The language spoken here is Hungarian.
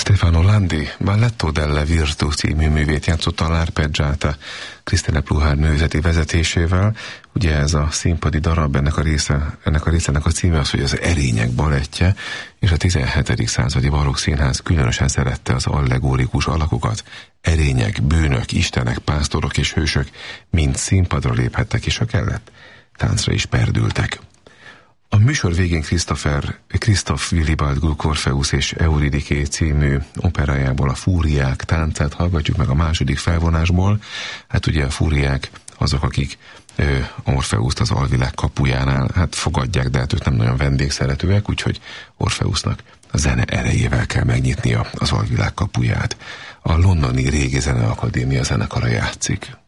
Stefano Landi Balletto delle Virtù című művét játszotta l'Arpeggiata Kristine Pluhár művészeti vezetésével. Ugye ez a színpadi darab, ennek a részének a címe az, hogy az Erények balettje, és a 17. századi barokk színház különösen szerette az allegórikus alakokat. Erények, bűnök, istenek, pásztorok és hősök mind színpadra léphettek, és ha kellett, táncra is perdültek. A műsor végén Christoph Willibald Gluck Orpheus és Euridiké című operájából a Fúriák táncát hallgatjuk meg a második felvonásból. Hát ugye a fúriák azok, akik Orpheust az alvilág kapujánál fogadják, de hát ők nem nagyon vendégszeretőek, úgyhogy Orpheusnak a zene erejével kell megnyitnia az alvilág kapuját. A londoni Régi Zeneakadémia zenekara játszik.